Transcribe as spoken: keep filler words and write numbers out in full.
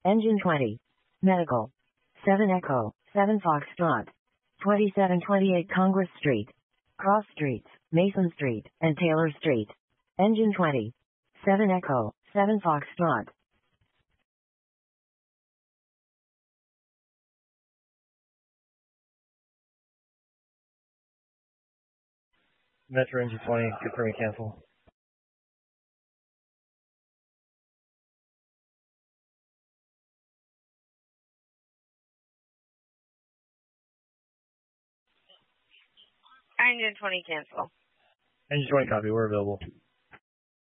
Engine twenty. Medical. seven Echo, seven Foxtrot. twenty-seven twenty-eight Congress Street. Cross Streets, Mason Street, and Taylor Street. Engine twenty. seven Echo, seven Foxtrot. Metro Engine twenty, confirm and cancel. Engine twenty, cancel. Engine twenty, copy. We're available.